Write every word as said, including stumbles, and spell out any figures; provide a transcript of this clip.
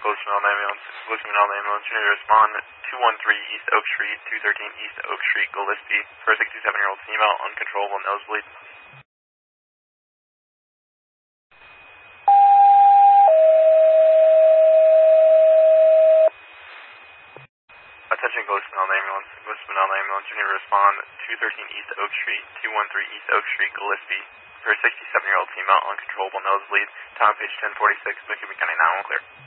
Goshenville ambulance. Goshenville ambulance. You need to respond two one three East Oak Street, two thirteen East Oak Street, Gillespie, for a sixty-seven-year-old female, uncontrollable nosebleed. Attention Goshenville ambulance. Goshenville ambulance. You need to respond two thirteen East Oak Street, two one three East Oak Street, Gillespie, for a sixty-seven-year-old female, uncontrollable nosebleed. Time page ten forty-six, McKinney County nine one clear.